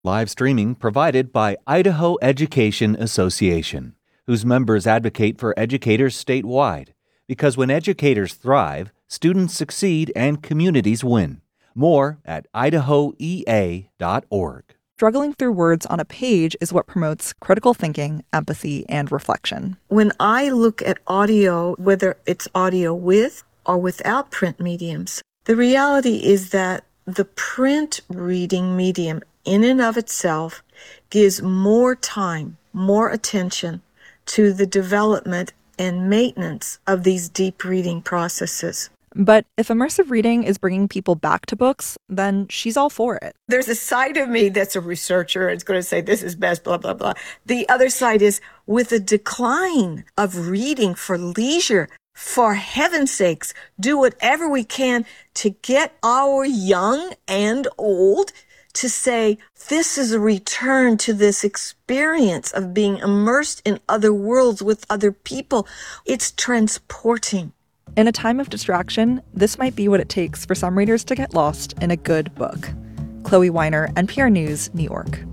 Live streaming provided by Idaho Education Association, whose members advocate for educators statewide. Because when educators thrive, students succeed and communities win. More at idahoea.org. Struggling through words on a page is what promotes critical thinking, empathy, and reflection. When I look at audio, whether it's audio with or without print mediums, the reality is that the print reading medium in and of itself gives more time, more attention to the development and maintenance of these deep reading processes. But if immersive reading is bringing people back to books, then she's all for it. There's a side of me that's a researcher. It's going to say this is best, blah, blah, blah. The other side is with the decline of reading for leisure, for heaven's sakes, do whatever we can to get our young and old to say, this is a return to this experience of being immersed in other worlds with other people. It's transporting. In a time of distraction, this might be what it takes for some readers to get lost in a good book. Chloe Weiner, NPR News, New York.